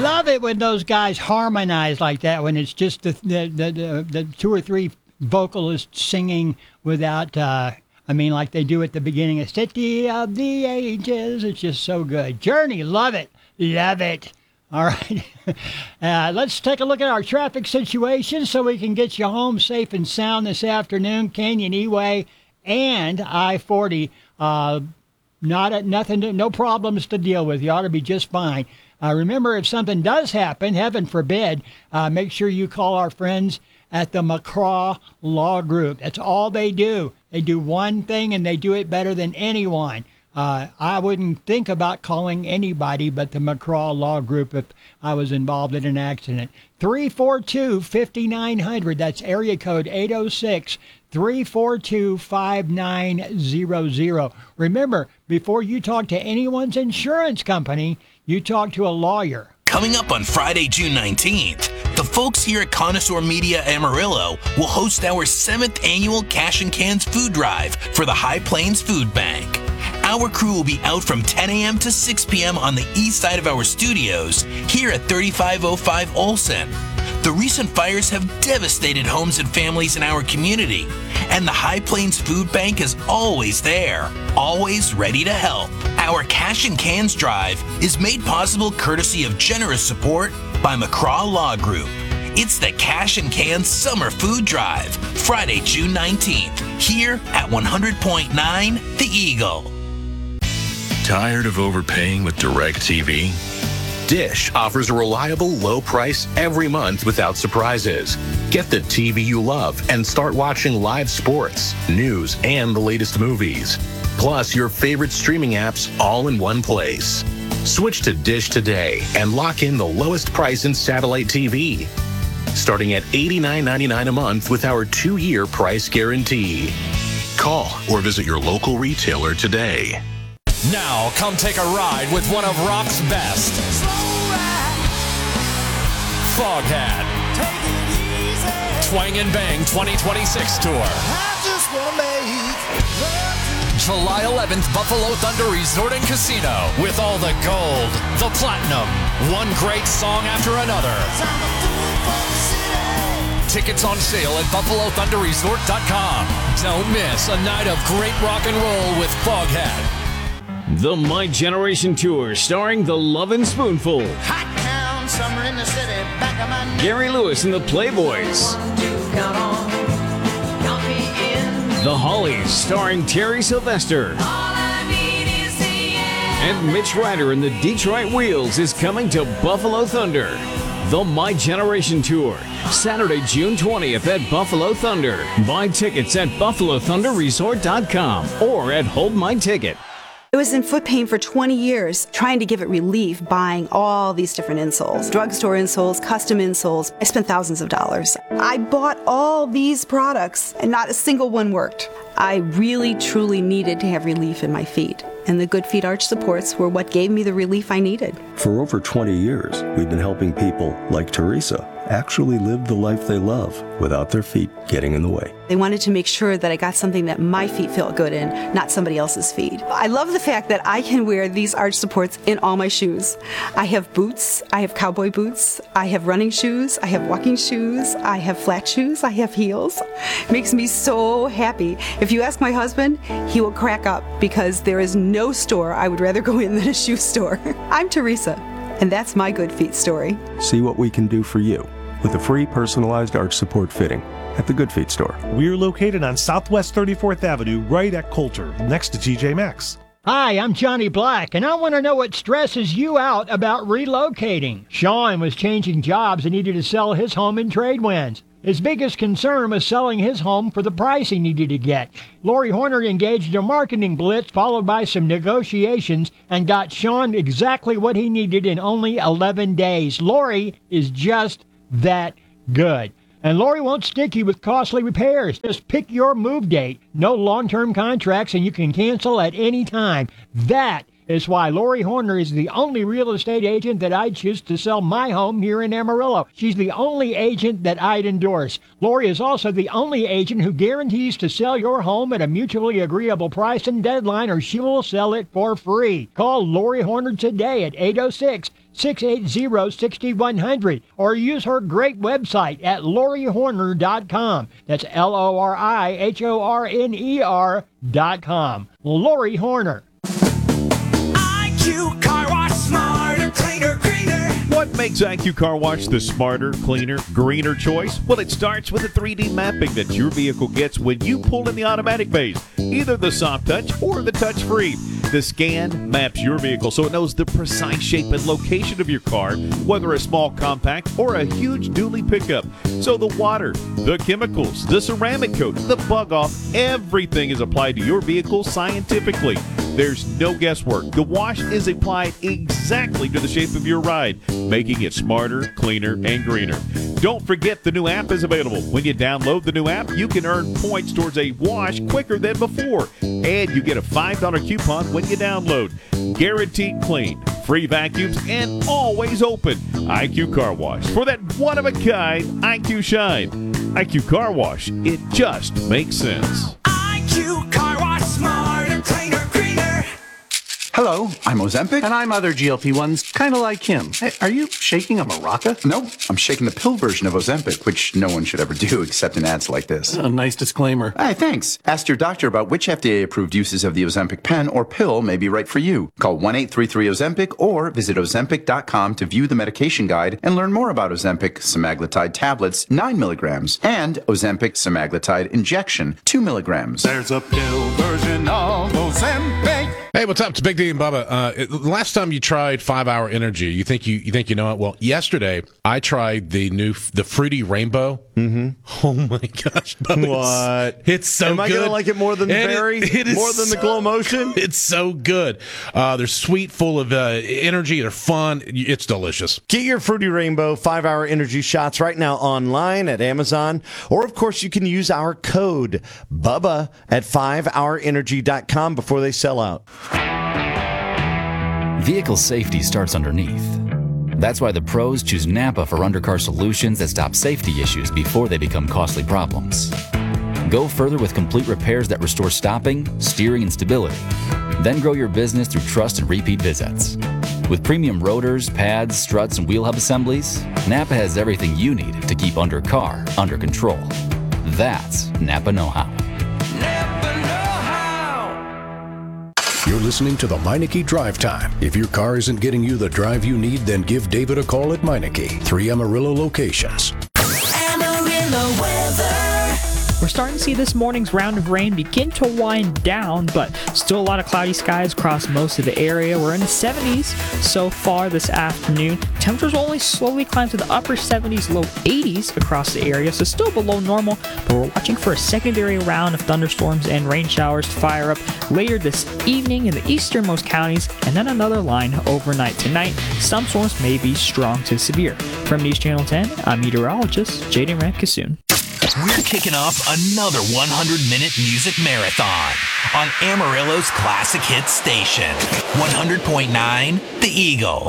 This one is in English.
love it when those guys harmonize like that, when it's just the two or three vocalists singing without, like they do at the beginning of City of the Ages. It's just so good. Journey, love it. Love it. All right. Let's take a look at our traffic situation so we can get you home safe and sound this afternoon. Canyon E-Way and I-40. No problems to deal with. You ought to be just fine. Remember, if something does happen, heaven forbid, make sure you call our friends at the McCraw Law Group. That's all they do. They do one thing, and they do it better than anyone. I wouldn't think about calling anybody but the McCraw Law Group if I was involved in an accident. 342-5900. That's area code 806-342-5900. Remember, before you talk to anyone's insurance company, you talk to a lawyer. Coming up on Friday, June 19th, the folks here at Connoisseur Media Amarillo will host our 7th annual Cash and Cans Food Drive for the High Plains Food Bank. Our crew will be out from 10 a.m. to 6 p.m. on the east side of our studios here at 3505 Olsen. The recent fires have devastated homes and families in our community, and the High Plains Food Bank is always there, always ready to help. Our Cash and Cans Drive is made possible courtesy of generous support by McCraw Law Group. It's the Cash and Cans Summer Food Drive, Friday, June 19th, here at 100.9 The Eagle. Tired of overpaying with DirecTV? Dish offers a reliable low price every month without surprises. Get the TV you love and start watching live sports, news, and the latest movies. Plus your favorite streaming apps all in one place. Switch to Dish today and lock in the lowest price in satellite TV. Starting at $89.99 a month with our 2-year price guarantee. Call or visit your local retailer today. Now, come take a ride with one of rock's best. Foghat. Twang and Bang 2026 Tour. July 11th, Buffalo Thunder Resort and Casino. With all the gold, the platinum, one great song after another. Tickets on sale at BuffaloThunderResort.com. Don't miss a night of great rock and roll with Foghat. The My Generation Tour, starring The Lovin' Spoonful. Hot town, summer in the city, back of my neck. Gary Lewis and the Playboys. The Hollies, starring Terry Sylvester. And Mitch Ryder and the Detroit Wheels is coming to Buffalo Thunder. The My Generation Tour, Saturday, June 20th at Buffalo Thunder. Buy tickets at BuffaloThunderResort.com or at Hold My Ticket. I was in foot pain for 20 years, trying to give it relief, buying all these different insoles. Drugstore insoles, custom insoles. I spent thousands of dollars. I bought all these products, and not a single one worked. I really, truly needed to have relief in my feet, and the Good Feet Arch Supports were what gave me the relief I needed. For over 20 years, we've been helping people like Teresa actually live the life they love without their feet getting in the way. They wanted to make sure that I got something that my feet felt good in, not somebody else's feet. I love the fact that I can wear these arch supports in all my shoes. I have boots, I have cowboy boots, I have running shoes, I have walking shoes, I have flat shoes, I have heels. It makes me so happy. If you ask my husband, he will crack up because there is no store I would rather go in than a shoe store. I'm Teresa, and that's my Good Feet story. See what we can do for you with a free personalized arch support fitting at the Good Feet store. We're located on Southwest 34th Avenue, right at Coulter, next to TJ Maxx. Hi, I'm Johnny Black, and I want to know what stresses you out about relocating. Sean was changing jobs and needed to sell his home in Tradewinds. His biggest concern was selling his home for the price he needed to get. Lori Horner engaged a marketing blitz followed by some negotiations and got Sean exactly what he needed in only 11 days. Lori is just that good. And Lori won't stick you with costly repairs. Just pick your move date. No long-term contracts, and you can cancel at any time. That It's why Lori Horner is the only real estate agent that I'd choose to sell my home here in Amarillo. She's the only agent that I'd endorse. Lori is also the only agent who guarantees to sell your home at a mutually agreeable price and deadline, or she will sell it for free. Call Lori Horner today at 806-680-6100 or use her great website at LoriHorner.com. That's LoriHorner.com. Lori Horner. IQ Car Wash, smarter, cleaner, greener. What makes IQ Car Wash the smarter, cleaner, greener choice? Well, it starts with the 3D mapping that your vehicle gets when you pull in the automatic phase, either the soft touch or the touch free. The scan maps your vehicle so it knows the precise shape and location of your car, whether a small compact or a huge dually pickup. So the water, the chemicals, the ceramic coat, the bug off, everything is applied to your vehicle scientifically. There's no guesswork. The wash is applied exactly to the shape of your ride, making it smarter, cleaner, and greener. Don't forget the new app is available. When you download the new app, you can earn points towards a wash quicker than before. And you get a $5 coupon when you download. Guaranteed clean, free vacuums, and always open. IQ Car Wash. For that one-of-a-kind IQ shine. IQ Car Wash. It just makes sense. IQ Car Wash, smarter, cleaner, greener. Hello, I'm Ozempic. And I'm other GLP-1s, kind of like him. Hey, are you shaking a maraca? No, I'm shaking the pill version of Ozempic, which no one should ever do except in ads like this. A nice disclaimer. Hey, thanks. Ask your doctor about which FDA-approved uses of the Ozempic pen or pill may be right for you. Call 1-833-OZEMPIC or visit Ozempic.com to view the medication guide and learn more about Ozempic semaglutide tablets, 9 milligrams, and Ozempic semaglutide injection, 2 milligrams. There's a pill version of Ozempic. Hey, what's up? It's Big D and Bubba. Last time you tried 5-Hour Energy, you think you know it? Well, yesterday I tried the Fruity Rainbow. Mm-hmm. Oh my gosh, Bubba, what? It's so good. Am I gonna like it more than the berry? More than the Glow Motion? It's so good. They're sweet, full of energy. They're fun. It's delicious. Get your Fruity Rainbow 5-Hour Energy shots right now online at Amazon, or of course you can use our code BUBBA at 5hourenergy.com before they sell out. Vehicle safety starts underneath. That's why the pros choose Napa for undercar solutions that stop safety issues before they become costly problems. Go further with complete repairs that restore stopping, steering, and stability. Then grow your business through trust and repeat visits. With premium rotors, pads, struts, and wheel hub assemblies, Napa has everything you need to keep undercar under control. That's Napa know-how. You're listening to the Meineke Drive Time. If your car isn't getting you the drive you need, then give David a call at Meineke. 3 Amarillo locations. Amarillo weather. We're starting to see this morning's round of rain begin to wind down, but still a lot of cloudy skies across most of the area. We're in the 70s so far this afternoon. Temperatures will only slowly climb to the upper 70s, low 80s across the area, so still below normal, but we're watching for a secondary round of thunderstorms and rain showers to fire up later this evening in the easternmost counties, and then another line overnight tonight. Some storms may be strong to severe. From News Channel 10, I'm meteorologist Jaden Ramkasoon. We're kicking off another 100-minute music marathon on Amarillo's classic hit station, 100.9 The Eagle.